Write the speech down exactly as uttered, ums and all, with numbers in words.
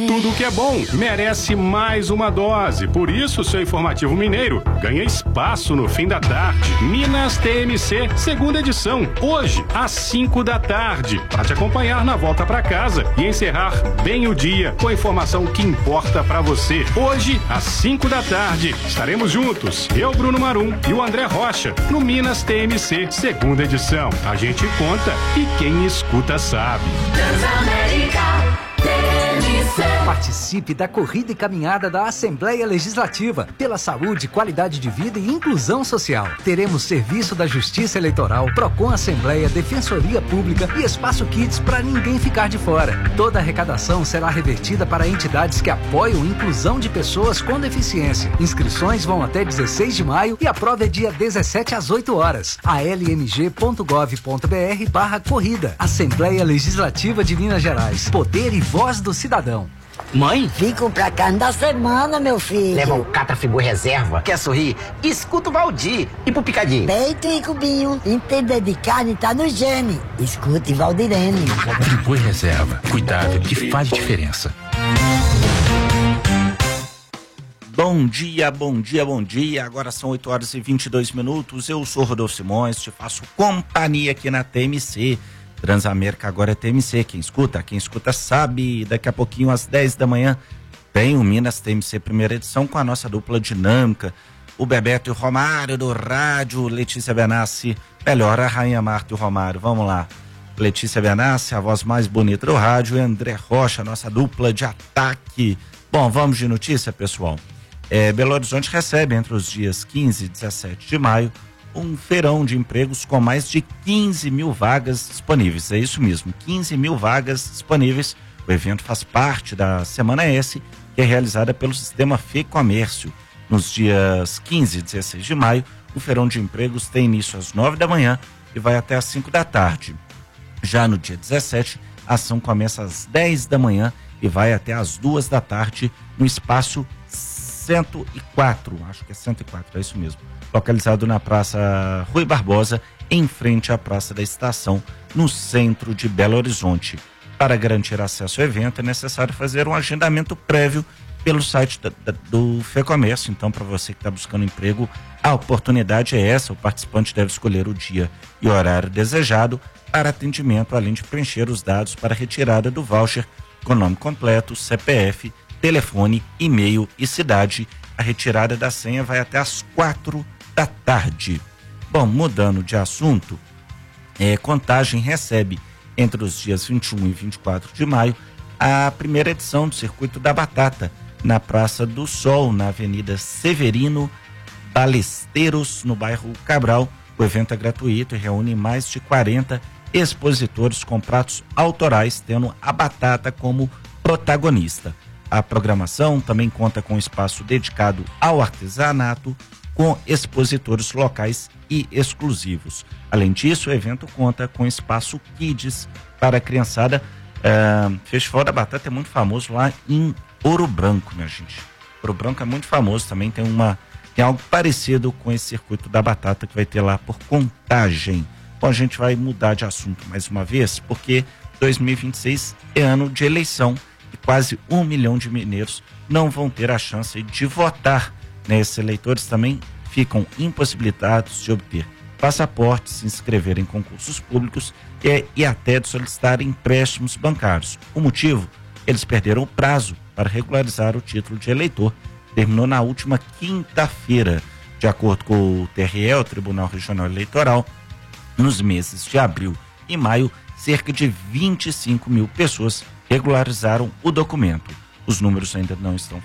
Tudo que é bom merece mais uma dose. Por isso, seu Informativo Mineiro ganha espaço no fim da tarde. Minas T M C, segunda edição. Hoje, às cinco da tarde. Para te acompanhar na volta para casa e encerrar bem o dia com a informação que importa para você. Hoje, às cinco da tarde, estaremos juntos. Eu, Bruno Marum e o André Rocha, no Minas T M C, segunda edição. A gente conta e quem escuta sabe. Participe da corrida e caminhada da Assembleia Legislativa pela saúde, qualidade de vida e inclusão social. Teremos serviço da Justiça Eleitoral, Procon Assembleia, Defensoria Pública e Espaço Kids para ninguém ficar de fora. Toda a arrecadação será revertida para entidades que apoiam a inclusão de pessoas com deficiência. Inscrições vão até dezesseis de maio e a prova é dia dezessete às oito horas. a l m g ponto gov ponto b r barra corrida. Assembleia Legislativa de Minas Gerais. Poder e voz do cidadão. Mãe? Vim comprar carne da semana, meu filho. Leva o Catrafigu Reserva. Quer sorrir? Escuta o Valdir. E pro Picadinho? Peito e cubinho. Entender de carne tá no gene. Escute Valdirene. Catrafigu Reserva. Cuidado que faz diferença. Bom dia, bom dia, bom dia. Agora são oito horas e vinte e dois minutos. Eu sou Rodolfo Simões, te faço companhia aqui na T M C. Transamérica agora é T M C, quem escuta, quem escuta sabe. Daqui a pouquinho às dez da manhã tem o Minas T M C primeira edição com a nossa dupla dinâmica, o Bebeto e o Romário do rádio, Letícia Benassi, melhor a Rainha Marta e o Romário, vamos lá. Letícia Benassi, a voz mais bonita do rádio, e André Rocha, nossa dupla de ataque. Bom, vamos de notícia, pessoal. É, Belo Horizonte recebe entre os dias quinze e dezessete de maio um feirão de empregos com mais de quinze mil vagas disponíveis. É isso mesmo, quinze mil vagas disponíveis. O evento faz parte da Semana S, que é realizada pelo Sistema FEComércio. Nos dias quinze e dezesseis de maio, o feirão de empregos tem início às nove da manhã e vai até às cinco da tarde. Já no dia dezessete, a ação começa às dez da manhã e vai até às duas da tarde no espaço cento e quatro, acho que é cento e quatro, é isso mesmo. Localizado na Praça Rui Barbosa, em frente à Praça da Estação, no centro de Belo Horizonte. Para garantir acesso ao evento, é necessário fazer um agendamento prévio pelo site da, da, do FEComércio. Então, para você que está buscando emprego, a oportunidade é essa. O participante deve escolher o dia e o horário desejado para atendimento, além de preencher os dados para retirada do voucher com nome completo, C P F, telefone, e-mail e cidade. A retirada da senha vai até às quatro da tarde. Bom, mudando de assunto, é, Contagem recebe entre os dias vinte e um e vinte e quatro de maio a primeira edição do Circuito da Batata na Praça do Sol, na Avenida Severino Balesteiros, no bairro Cabral. O evento é gratuito e reúne mais de quarenta expositores com pratos autorais, tendo a batata como protagonista. A programação também conta com espaço dedicado ao artesanato, com expositores locais e exclusivos. Além disso, o evento conta com espaço Kids para a criançada. Uh, Festival da Batata é muito famoso lá em Ouro Branco, minha gente. Ouro Branco é muito famoso, também tem uma tem algo parecido com esse Circuito da Batata que vai ter lá por Contagem. Bom, a gente vai mudar de assunto mais uma vez, porque dois mil e vinte e seis é ano de eleição e quase um milhão de mineiros não vão ter a chance de votar. Né? Esses eleitores também ficam impossibilitados de obter passaportes, se inscrever em concursos públicos e, e até de solicitar empréstimos bancários. O motivo? Eles perderam o prazo para regularizar o título de eleitor. Terminou na última quinta-feira. De acordo com o T R E, o Tribunal Regional Eleitoral, nos meses de abril e maio, cerca de vinte e cinco mil pessoas regularizaram o documento. Os números ainda não estão